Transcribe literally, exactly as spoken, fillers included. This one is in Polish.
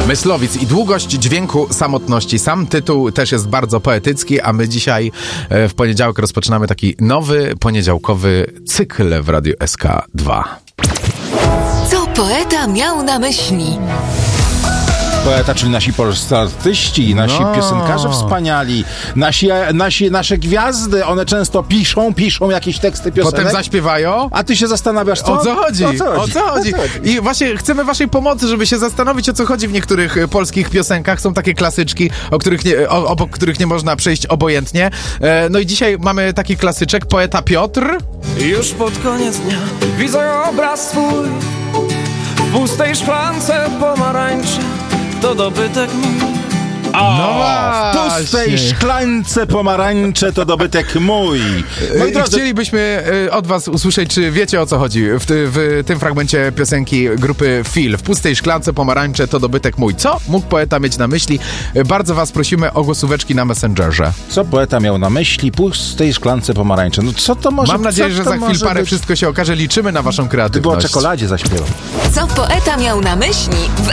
Myslowic i długość dźwięku samotności. Sam tytuł też jest bardzo poetycki, a my dzisiaj w poniedziałek rozpoczynamy taki nowy, poniedziałkowy cykl w Radiu S K dwa. Co poeta miał na myśli? Poeta, czyli nasi polscy artyści, nasi no. piosenkarze wspaniali, nasi, nasi, nasze gwiazdy, one często piszą, piszą jakieś teksty piosenek. Potem zaśpiewają. A ty się zastanawiasz, co? O co chodzi? O co chodzi? O co chodzi? O co chodzi? I właśnie chcemy waszej pomocy, żeby się zastanowić, o co chodzi w niektórych polskich piosenkach. Są takie klasyczki, o których nie, o, obok których nie można przejść obojętnie. E, no i dzisiaj mamy taki klasyczek, poeta Piotr. Już pod koniec dnia widzę obraz twój w pustej szklance pomarańczy. To dobytek mój. O, no w pustej szklance pomarańcze to dobytek mój. Moi drodzy, chcielibyśmy od was usłyszeć, czy wiecie, o co chodzi w, ty, w tym fragmencie piosenki grupy Fil. W pustej szklance pomarańcze to dobytek mój. Co mógł poeta mieć na myśli? Bardzo was prosimy o głosóweczki na Messengerze. Co poeta miał na myśli? Pustej szklance pomarańcze. No co to może Mam nadzieję, że za chwil parę być? Wszystko się okaże. Liczymy na waszą kreatywność. Gdyby o czekoladzie zaśpiewał. Co poeta miał na myśli w